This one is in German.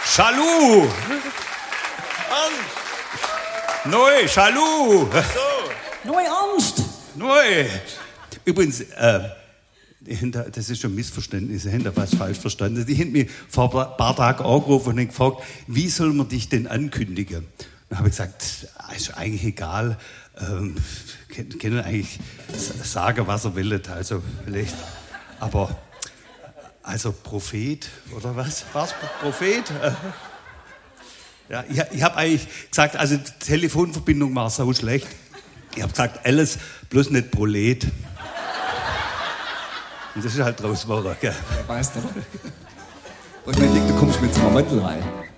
Jaloux. Neu, Jaloux. Neu Ernst. Neu. Übrigens, das ist schon ein Missverständnis, Sie haben da was falsch verstanden. Die haben mich vor ein paar Tagen angerufen und haben gefragt, wie soll man dich denn ankündigen? Dann habe ich gesagt, ist eigentlich egal, können eigentlich sagen, was er will, also vielleicht, aber, also Prophet, oder was? War's Prophet? Ja, ich habe eigentlich gesagt, also die Telefonverbindung war so schlecht. Ich habe gesagt, alles, bloß nicht Prolet. Und das ist halt draus geworden, gell? Weißt du. Und wenn du kommst mit so einem Mittel rein.